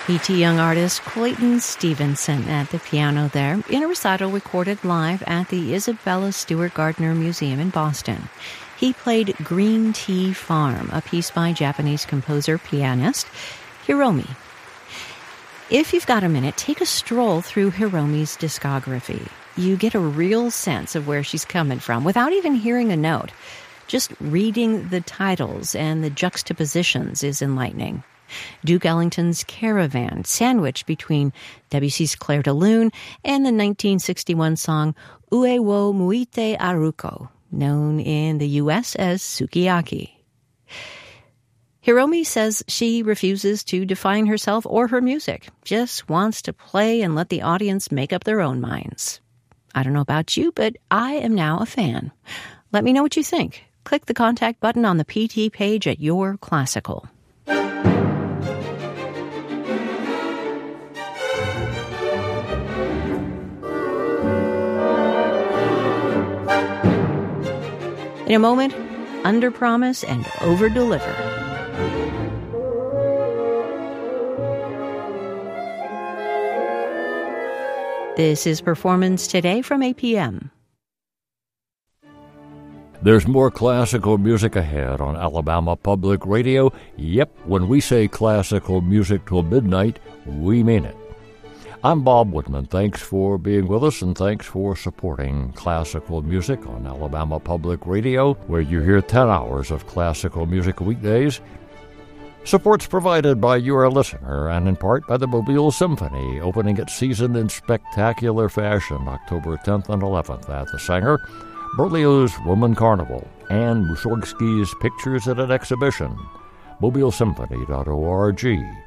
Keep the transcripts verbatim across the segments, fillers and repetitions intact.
E T young artist Clayton Stevenson at the piano there in a recital recorded live at the Isabella Stewart Gardner Museum in Boston. He played Green Tea Farm, a piece by Japanese composer-pianist Hiromi. If you've got a minute, take a stroll through Hiromi's discography. You get a real sense of where she's coming from without even hearing a note. Just reading the titles and the juxtapositions is enlightening. Duke Ellington's Caravan, sandwiched between Debussy's Clair de Lune and the nineteen sixty-one song Ue wo Muite Aruko, known in the U S as Sukiyaki. Hiromi says she refuses to define herself or her music, just wants to play and let the audience make up their own minds. I don't know about you, but I am now a fan. Let me know what you think. Click the contact button on the P T page at Your Classical. In a moment, under-promise and over-deliver. This is Performance Today from A P M. There's more classical music ahead on Alabama Public Radio. Yep, when we say classical music till midnight, we mean it. I'm Bob Woodman. Thanks for being with us, and thanks for supporting classical music on Alabama Public Radio, where you hear ten hours of classical music weekdays. Support's provided by your listener, and in part by the Mobile Symphony, opening its season in spectacular fashion October tenth and eleventh at the Sanger, Berlioz' Woman Carnival, and Mussorgsky's Pictures at an Exhibition, mobile symphony dot org.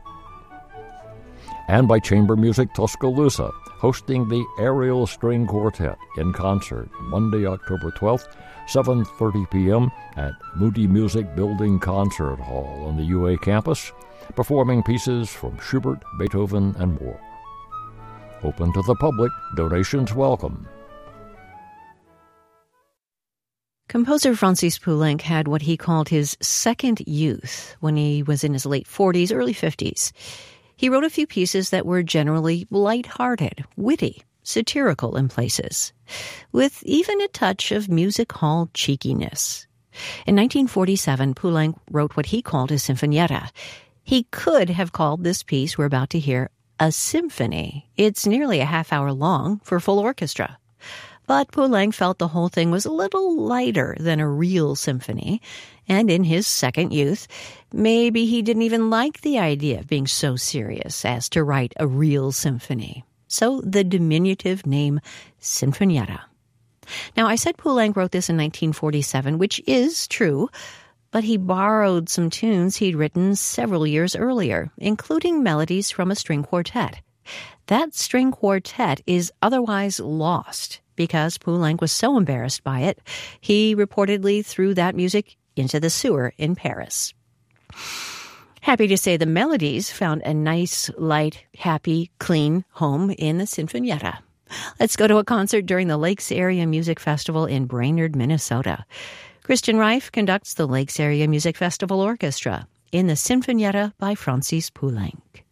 And by Chamber Music Tuscaloosa, hosting the Ariel String Quartet in concert Monday, October twelfth, seven thirty p.m. at Moody Music Building Concert Hall on the U A campus, performing pieces from Schubert, Beethoven, and more. Open to the public, donations welcome. Composer Francis Poulenc had what he called his second youth when he was in his late forties, early fifties. He wrote a few pieces that were generally light-hearted, witty, satirical in places, with even a touch of music hall cheekiness. In nineteen forty-seven, Poulenc wrote what he called his Sinfonietta. He could have called this piece we're about to hear a symphony. It's nearly a half hour long for full orchestra. But Poulenc felt the whole thing was a little lighter than a real symphony, and in his second youth, maybe he didn't even like the idea of being so serious as to write a real symphony. So the diminutive name Sinfonietta. Now, I said Poulenc wrote this in nineteen forty-seven, which is true, but he borrowed some tunes he'd written several years earlier, including melodies from a string quartet. That string quartet is otherwise lost because Poulenc was so embarrassed by it, he reportedly threw that music into the sewer in Paris. Happy to say the melodies found a nice, light, happy, clean home in the Sinfonietta. Let's go to a concert during the Lakes Area Music Festival in Brainerd, Minnesota. Christian Reif conducts the Lakes Area Music Festival Orchestra in the Sinfonietta by Francis Poulenc.